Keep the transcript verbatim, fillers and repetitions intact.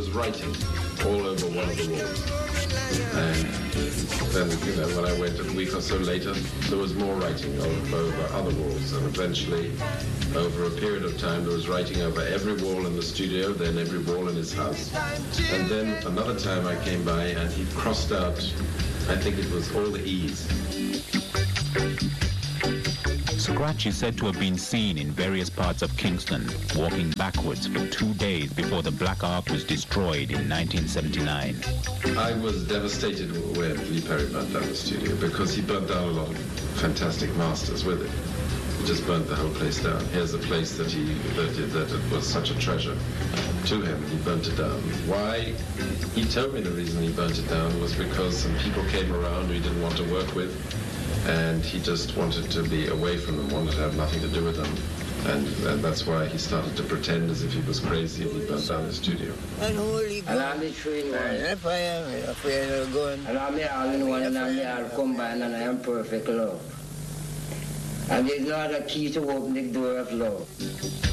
was writing all over one of the walls. And then, you know, when I went a week or so later, there was more writing over, over other walls. And eventually, over a period of time, there was writing over every wall in the studio, then every wall in his house. And then another time I came by and he crossed out, I think it was all the E's. Scratch is said to have been seen in various parts of Kingston, walking backwards for two days before the Black Ark was destroyed in nineteen seventy-nine. I was devastated when Lee Perry burnt down the studio because he burnt down a lot of fantastic masters with it. He just burnt the whole place down. Here's a place that he that, that it was such a treasure to him. He burnt it down. Why? He told me the reason he burnt it down was because some people came around who he didn't want to work with, and he just wanted to be away from them, wanted to have nothing to do with them. And, and that's why he started to pretend as if he was crazy and he burnt down the studio. And holy God. And I'm the tree one. If I am afraid of going. And I'm the all in one and I'm the all combined and I am perfect love. And there's no other key to open the door of love.